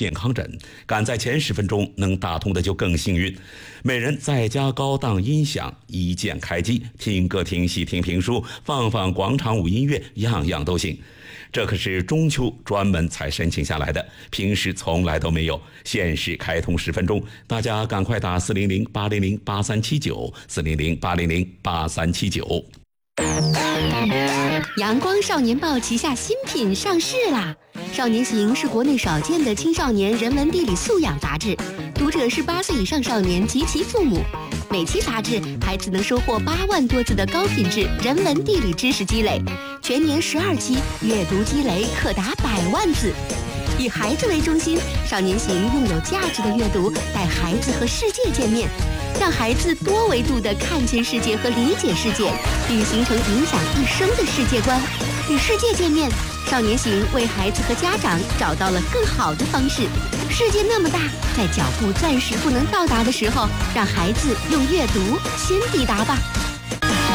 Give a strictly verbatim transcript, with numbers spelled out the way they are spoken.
健康枕，赶在前十分钟能打通的就更幸运。每人再加高档音响，一键开机，听歌听戏听评书，放放广场舞音乐，样样都行。这可是中秋专门才申请下来的，平时从来都没有。限时开通十分钟，大家赶快打四零零八零零八三七九四零零八零零八三七九。 阳光少年报旗下新品上市啦！少年行是国内少见的青少年人文地理素养杂志，读者是八岁以上少年及其父母。每期杂志，孩子能收获八万多字的高品质人文地理知识积累，全年十二期，阅读积累可达百万字。以孩子为中心，少年行用有价值的阅读带孩子和世界见面，让孩子多维度地看见世界和理解世界，并形成影响一生的世界观。与世界见面，少年行为孩子和家长找到了更好的方式。世界那么大，在脚步暂时不能到达的时候，让孩子用阅读先抵达吧。